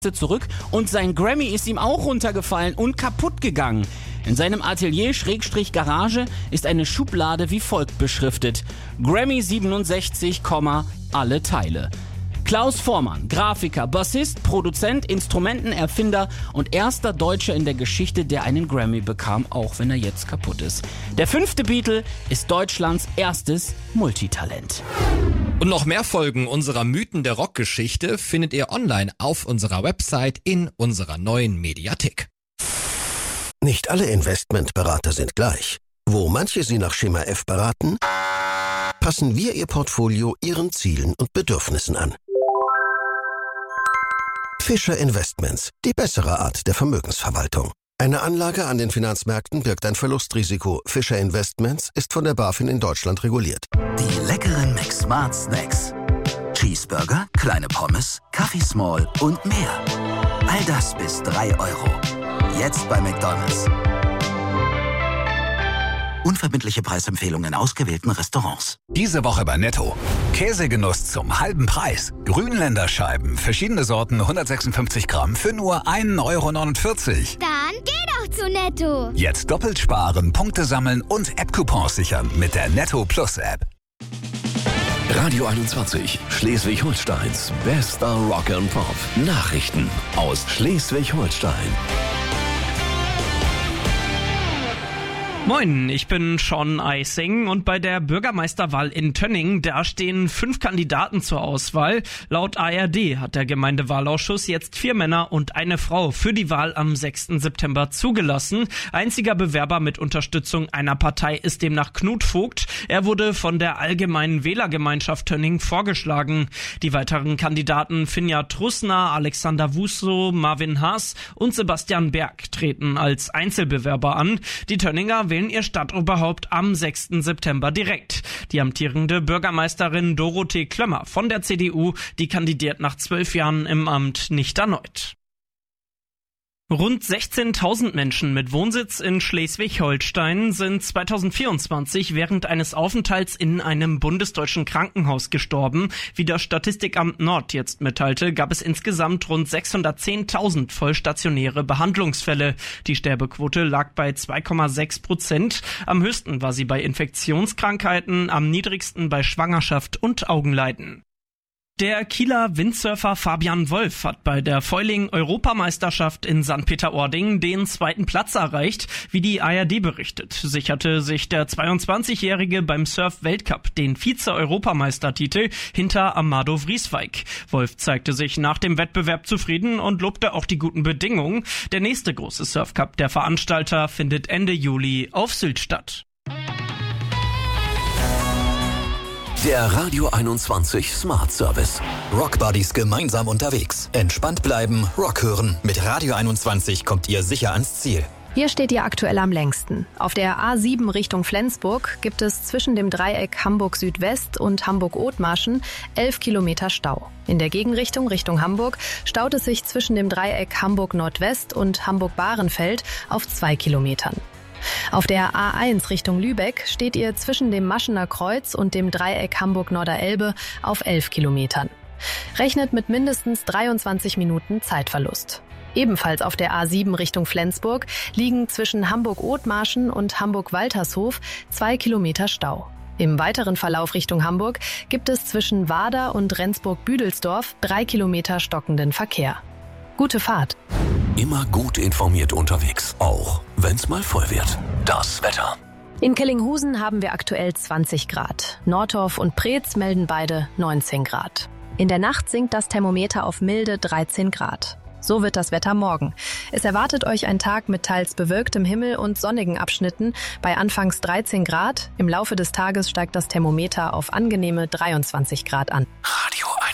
zurück und sein Grammy ist ihm auch runtergefallen und kaputt gegangen. In seinem Atelier-Garage ist eine Schublade wie folgt beschriftet: Grammy 67, alle Teile. Klaus Voormann, Grafiker, Bassist, Produzent, Instrumentenerfinder und erster Deutscher in der Geschichte, der einen Grammy bekam, auch wenn er jetzt kaputt ist. Der 5. Beatle ist Deutschlands erstes Multitalent. Und noch mehr Folgen unserer Mythen der Rockgeschichte findet ihr online auf unserer Website in unserer neuen Mediathek. Nicht alle Investmentberater sind gleich. Wo manche Sie nach Schema F beraten, passen wir Ihr Portfolio Ihren Zielen und Bedürfnissen an. Fischer Investments, die bessere Art der Vermögensverwaltung. Eine Anlage an den Finanzmärkten birgt ein Verlustrisiko. Fischer Investments ist von der BaFin in Deutschland reguliert. Die leckeren McSmart Snacks. Cheeseburger, kleine Pommes, Kaffee Small und mehr. All das bis 3 €. Jetzt bei McDonald's. Unverbindliche Preisempfehlungen in ausgewählten Restaurants. Diese Woche bei Netto. Käsegenuss zum halben Preis. Grünländerscheiben, verschiedene Sorten, 156 Gramm für nur 1,49 €. Dann geh doch zu Netto. Jetzt doppelt sparen, Punkte sammeln und App-Coupons sichern mit der Netto Plus App. Radio 21, Schleswig-Holsteins bester Rock and Pop. Nachrichten aus Schleswig-Holstein. Moin, ich bin Sean Eising und bei der Bürgermeisterwahl in Tönning, da stehen 5 Kandidaten zur Auswahl. Laut ARD hat der Gemeindewahlausschuss jetzt 4 Männer und eine Frau für die Wahl am 6. September zugelassen. Einziger Bewerber mit Unterstützung einer Partei ist demnach Knut Vogt. Er wurde von der Allgemeinen Wählergemeinschaft Tönning vorgeschlagen. Die weiteren Kandidaten Finja Trussner, Alexander Wusso, Marvin Haas und Sebastian Berg treten als Einzelbewerber an. Die Tönninger wählen ihr Stadtoberhaupt am 6. September direkt. Die amtierende Bürgermeisterin Dorothee Klömmer von der CDU, die kandidiert nach 12 Jahren im Amt nicht erneut. Rund 16.000 Menschen mit Wohnsitz in Schleswig-Holstein sind 2024 während eines Aufenthalts in einem bundesdeutschen Krankenhaus gestorben. Wie das Statistikamt Nord jetzt mitteilte, gab es insgesamt rund 610.000 vollstationäre Behandlungsfälle. Die Sterbequote lag bei 2,6%. Am höchsten war sie bei Infektionskrankheiten, am niedrigsten bei Schwangerschaft und Augenleiden. Der Kieler Windsurfer Fabian Wolf hat bei der Foiling-Europameisterschaft in St. Peter-Ording den 2. Platz erreicht. Wie die ARD berichtet, sicherte sich der 22-Jährige beim Surf-Weltcup den Vize-Europameistertitel hinter Amado Vrieswijk. Wolf zeigte sich nach dem Wettbewerb zufrieden und lobte auch die guten Bedingungen. Der nächste große Surfcup der Veranstalter findet Ende Juli auf Sylt statt. Der Radio 21 Smart Service. Rockbuddies gemeinsam unterwegs. Entspannt bleiben, Rock hören. Mit Radio 21 kommt ihr sicher ans Ziel. Hier steht ihr aktuell am längsten. Auf der A7 Richtung Flensburg gibt es zwischen dem Dreieck Hamburg Südwest und Hamburg-Othmarschen 11 Kilometer Stau. In der Gegenrichtung Richtung Hamburg staut es sich zwischen dem Dreieck Hamburg Nordwest und Hamburg-Bahrenfeld auf 2 Kilometern. Auf der A1 Richtung Lübeck steht ihr zwischen dem Maschener Kreuz und dem Dreieck Hamburg-Norderelbe auf 11 Kilometern. Rechnet mit mindestens 23 Minuten Zeitverlust. Ebenfalls auf der A7 Richtung Flensburg liegen zwischen Hamburg-Othmarschen und Hamburg-Waltershof 2 Kilometer Stau. Im weiteren Verlauf Richtung Hamburg gibt es zwischen Wader und Rendsburg-Büdelsdorf 3 Kilometer stockenden Verkehr. Gute Fahrt! Immer gut informiert unterwegs, auch wenn's mal voll wird. Das Wetter. In Kellinghusen haben wir aktuell 20 Grad. Nordorf und Preetz melden beide 19 Grad. In der Nacht sinkt das Thermometer auf milde 13 Grad. So wird das Wetter morgen. Es erwartet euch ein Tag mit teils bewölktem Himmel und sonnigen Abschnitten bei anfangs 13 Grad. Im Laufe des Tages steigt das Thermometer auf angenehme 23 Grad an. Radio